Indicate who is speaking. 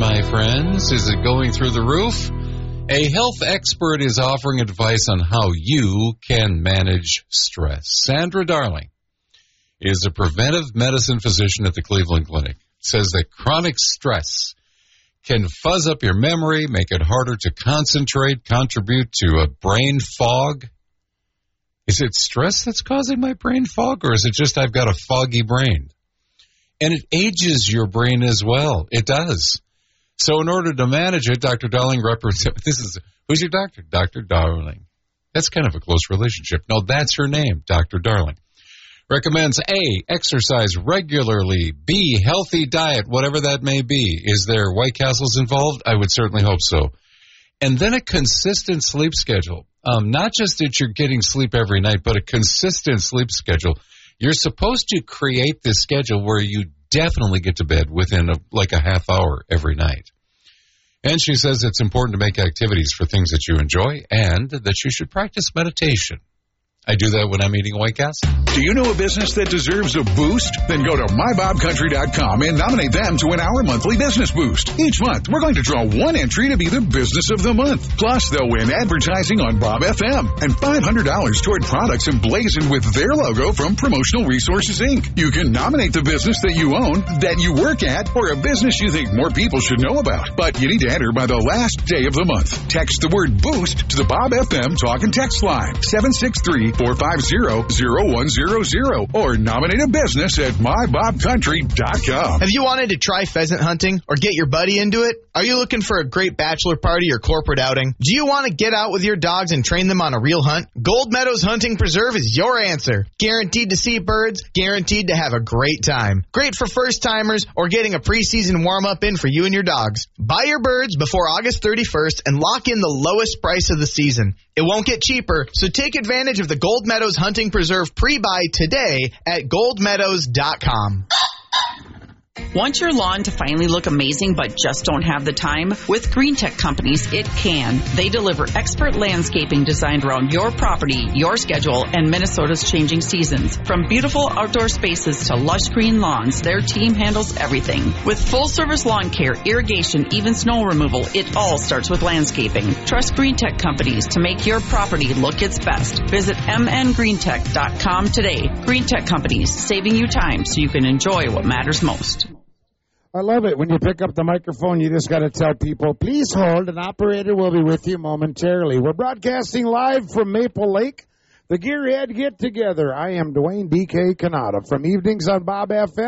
Speaker 1: my friends? Is it going through the roof? A health expert is offering advice on how you can manage stress. Sandra Darling is a preventive medicine physician at the Cleveland Clinic. Says that chronic stress can fuzz up your memory, make it harder to concentrate, contribute to a brain fog. Is it stress that's causing my brain fog, or is it just I've got a foggy brain? And it ages your brain as well. It does. So in order to manage it, Dr. Darling represents, who's your doctor? Dr. Darling. That's kind of a close relationship. No, that's her name, Dr. Darling. Recommends A, exercise regularly, B, healthy diet, whatever that may be. Is there White Castles involved? I would certainly hope so. And then a consistent sleep schedule. Not just that you're getting sleep every night, but a consistent sleep schedule. You're supposed to create this schedule where you definitely get to bed within a half hour every night. And she says it's important to make activities for things that you enjoy and that you should practice meditation. I do that when I'm eating White Castle.
Speaker 2: Do you know a business that deserves a boost? Then go to mybobcountry.com and nominate them to win our monthly business boost. Each month, we're going to draw one entry to be the business of the month. Plus, they'll win advertising on Bob FM and $500 toward products emblazoned with their logo from Promotional Resources, Inc. You can nominate the business that you own, that you work at, or a business you think more people should know about. But you need to enter by the last day of the month. Text the word boost to the Bob FM talk and text line 763-450-0100 or nominate a business at mybobcountry.com.
Speaker 3: Have you wanted to try pheasant hunting or get your buddy into it? Are you looking for a great bachelor party or corporate outing? Do you want to get out with your dogs and train them on a real hunt? Gold Meadows Hunting Preserve is your answer. Guaranteed to see birds, guaranteed to have a great time. Great for first-timers or getting a preseason warm-up in for you and your dogs. Buy your birds before August 31st and lock in the lowest price of the season. It won't get cheaper, so take advantage of the Gold Meadows Hunting Preserve pre-buy today at goldmeadows.com.
Speaker 4: Want your lawn to finally look amazing but just don't have the time? With Green Tech Companies, it can. They deliver expert landscaping designed around your property, your schedule, and Minnesota's changing seasons. From beautiful outdoor spaces to lush green lawns, their team handles everything. With full-service lawn care, irrigation, even snow removal, it all starts with landscaping. Trust Green Tech Companies to make your property look its best. Visit mngreentech.com today. Green Tech Companies, saving you time so you can enjoy what matters most.
Speaker 5: I love it. When you pick up the microphone, you just got to tell people, please hold. An operator will be with you momentarily. We're broadcasting live from Maple Lake, the Gearhead Get-Together. I am Dwayne D.K. Canada from Evenings on Bob FM.